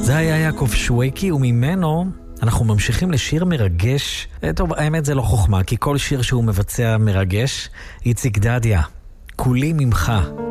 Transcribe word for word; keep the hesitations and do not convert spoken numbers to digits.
זה היה יעקב שווקי, וממנו אנחנו ממשיכים לשיר מרגש. טוב, האמת זה לא חוכמה, כי כל שיר שהוא מבצע מרגש. איציק דדיה, כולי ממך.